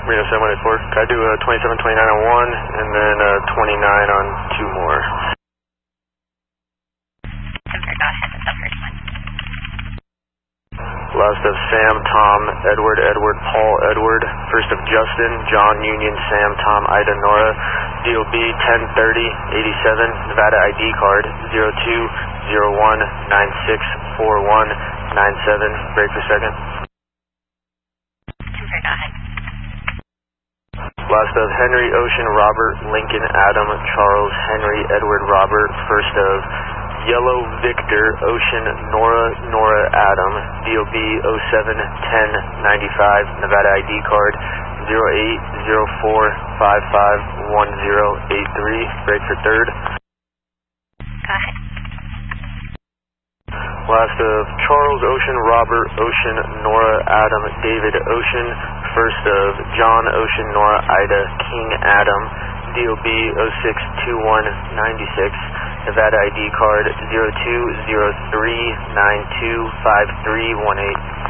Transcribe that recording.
Reno 7184. Can I do 27, 29 on one, and then 29 on two more? Last of Sam, Tom, Edward, Edward, Paul, Edward. First of Justin, John, Union, Sam, Tom, Ida, Nora. DOB 103087, Nevada ID card 0201964197. Break per second. Last of Henry, Ocean, Robert, Lincoln, Adam, Charles, Henry, Edward, Robert. First of Yellow, Victor, Ocean, Nora, Nora, Adam. DOB 071095, Nevada ID card 0804551083. Break for third. Go ahead. Last of Charles, Ocean, Robert, Ocean, Nora, Adam, David, Ocean. First of John, Ocean, Nora, Ida, King, Adam. DOB 062196, Nevada ID card 0203925318.